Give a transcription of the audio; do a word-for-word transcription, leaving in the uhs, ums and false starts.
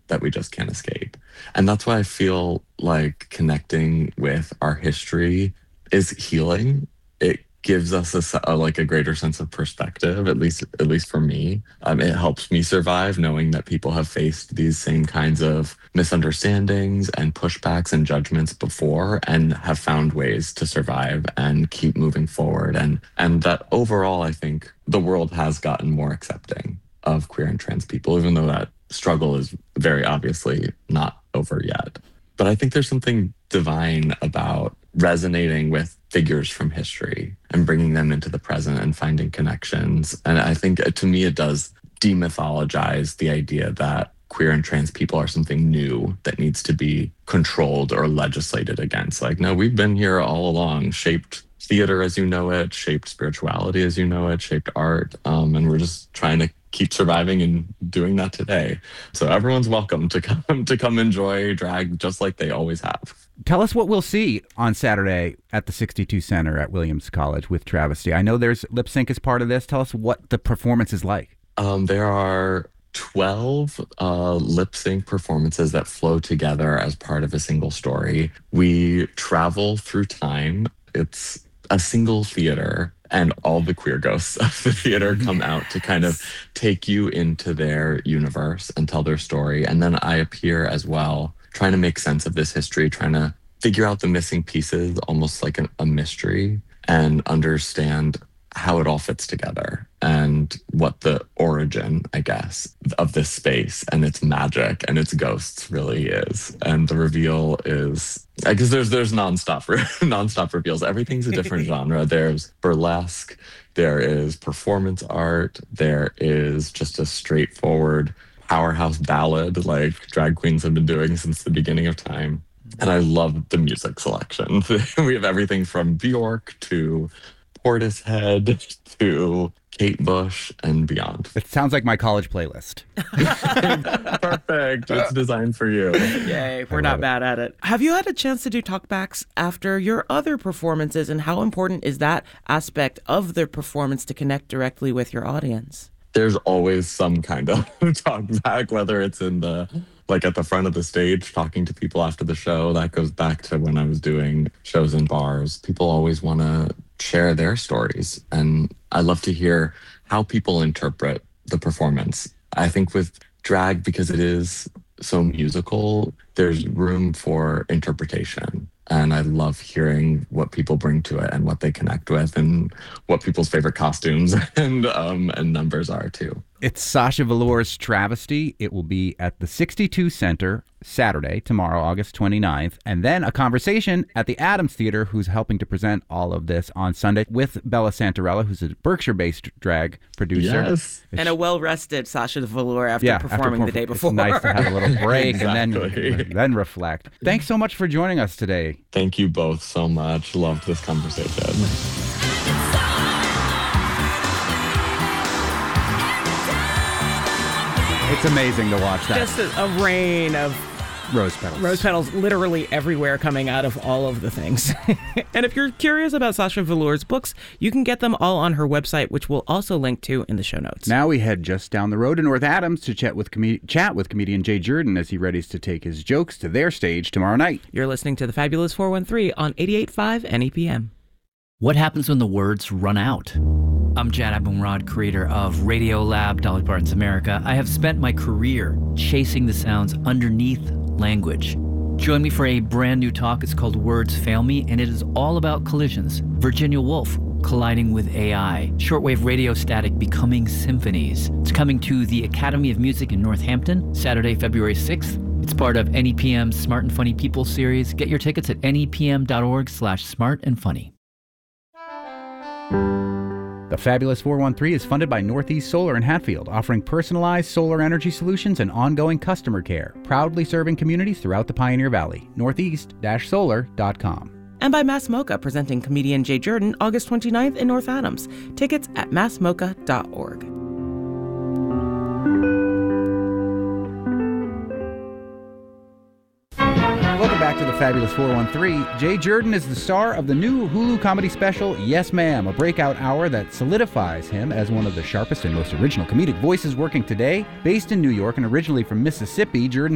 that we just can't escape. And that's why I feel like connecting with our history is healing. It gives us a, se- a like a greater sense of perspective, at least at least for me. Um, it helps me survive knowing that people have faced these same kinds of misunderstandings and pushbacks and judgments before and have found ways to survive and keep moving forward. And and that overall, I think the world has gotten more accepting of queer and trans people, even though that struggle is very obviously not over yet. But I think there's something divine about resonating with figures from history and bringing them into the present and finding connections. And I think uh, to me, it does demythologize the idea that queer and trans people are something new that needs to be controlled or legislated against. Like, no, we've been here all along, shaped theater as you know it, shaped spirituality as you know it, shaped art. Um, and we're just trying to keep surviving and doing that today. So everyone's welcome to come to come enjoy drag just like they always have. Tell us what we'll see on Saturday at the sixty-two Center at Williams College with Travesty. I know there's lip sync as part of this. Tell us what the performance is like. Um, there are twelve uh, lip sync performances that flow together as part of a single story. We travel through time. It's a single theater, and all the queer ghosts of the theater come out to kind of take you into their universe and tell their story. And then I appear as well, trying to make sense of this history, trying to figure out the missing pieces, almost like an, a mystery, and understand how it all fits together and what the origin, I guess, of this space and its magic and its ghosts really is. And the reveal is, I guess there's there's nonstop nonstop reveals. Everything's a different genre. There's burlesque, there is performance art, there is just a straightforward powerhouse ballad like drag queens have been doing since the beginning of time. And I love the music selection. We have everything from Bjork to Portishead to Kate Bush and beyond. It sounds like my college playlist. Perfect. It's designed for you. Yay, we're not bad at it. Have you had a chance to do talkbacks after your other performances, and how important is that aspect of the performance to connect directly with your audience? There's always some kind of talk back, whether it's in the, like at the front of the stage, talking to people after the show. That goes back to when I was doing shows in bars. People always want to share their stories. And I love to hear how people interpret the performance. I think with drag, because it is so musical, there's room for interpretation. And I love hearing what people bring to it and what they connect with and what people's favorite costumes and um, and numbers are too. It's Sasha Velour's Travesty. It will be at the sixty-two Center Saturday, tomorrow, August twenty-ninth. And then a conversation at the Adams Theater, who's helping to present all of this on Sunday, with Bella Santarella, who's a Berkshire-based drag producer. Yes. And a well-rested Sasha Velour after yeah, performing after perf- the day before. It's nice to have a little break Exactly. and then, then reflect. Thanks so much for joining us today. Thank you both so much. Loved this conversation. It's amazing to watch that. Just a, a rain of Rose petals. rose petals literally everywhere coming out of all of the things. And if you're curious about Sasha Velour's books, you can get them all on her website, which we'll also link to in the show notes. Now we head just down the road to North Adams to chat with, com- chat with comedian Jay Jordan as he readies to take his jokes to their stage tomorrow night. You're listening to The Fabulous four one three on eighty-eight point five N E P M. What happens when the words run out? I'm Jad Abumrad, creator of Radio Lab, Dolly Parton's America. I have spent my career chasing the sounds underneath language. Join me for a brand new talk. It's called Words Fail Me, and it is all about collisions. Virginia Woolf colliding with A I. Shortwave radio static becoming symphonies. It's coming to the Academy of Music in Northampton, Saturday, February sixth. It's part of N E P M's Smart and Funny People series. Get your tickets at nepm.org slash smart and funny. The Fabulous four one three is funded by Northeast Solar in Hatfield, offering personalized solar energy solutions and ongoing customer care, proudly serving communities throughout the Pioneer Valley. northeast dash solar dot com. And by Mass Mocha, presenting comedian Jay Jordan August twenty-ninth in North Adams. Tickets at mass mocha dot org. Welcome back to the Fabulous four one three. Jay Jordan is the star of the new Hulu comedy special, Yes Ma'am, a breakout hour that solidifies him as one of the sharpest and most original comedic voices working today. Based in New York and originally from Mississippi, Jordan